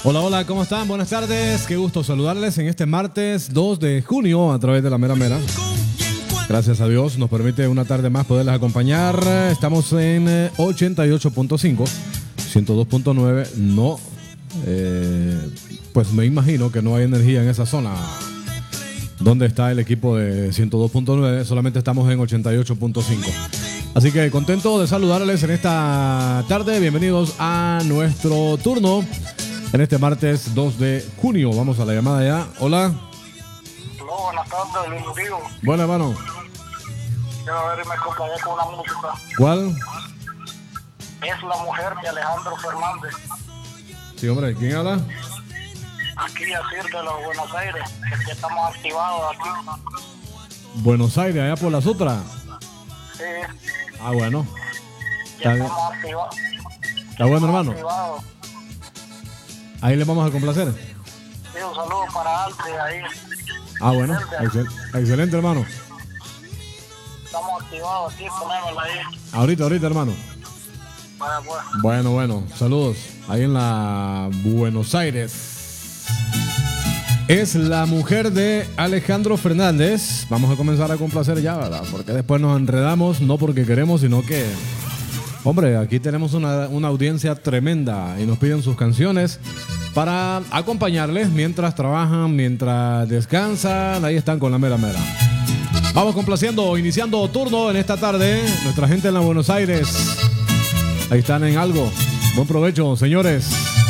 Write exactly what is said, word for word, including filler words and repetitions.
Hola, hola, ¿cómo están? Buenas tardes, qué gusto saludarles en este martes dos de junio a través de la Mera Mera. Gracias a Dios, nos permite una tarde más poderles acompañar. Estamos en ochenta y ocho punto cinco, ciento dos punto nueve. No, eh, pues me imagino que no hay energía en esa zona. ¿Dónde está el equipo de ciento dos punto nueve? Solamente estamos en ochenta y ocho punto cinco. Así que contento de saludarles en esta tarde. Bienvenidos a nuestro turno en este martes dos de junio. Vamos a la llamada ya. Hola. Hola, buenas tardes, Luis Rodrigo. Buena, hermano. Quiero ver y me acompañé con una música. ¿Cuál? Es La Mujer de Alejandro Fernández. Sí, hombre, ¿quién habla? Aquí a Sir de los Buenos Aires, que ya estamos activados aquí. Buenos Aires, allá por la Sutra. Sí, Ah, bueno. ya Está bien. estamos activados. Está bueno, hermano. Activados. Ahí le vamos a complacer. Sí, un saludo para Alce ahí. Ah, bueno. Excel- excelente, hermano. Estamos activados aquí, ponémosla ahí. Ahorita, ahorita, hermano. Vaya, pues. Bueno, bueno. Saludos. Ahí en la Buenos Aires. Es La Mujer de Alejandro Fernández. Vamos a comenzar a complacer ya, ¿verdad? Porque después nos enredamos, no porque queremos, sino que... Hombre, aquí tenemos una, una audiencia tremenda y nos piden sus canciones para acompañarles mientras trabajan, mientras descansan. Ahí están con la mera mera. Vamos complaciendo, iniciando turno en esta tarde. Nuestra gente en la Buenos Aires. Ahí están en algo. Buen provecho, señores.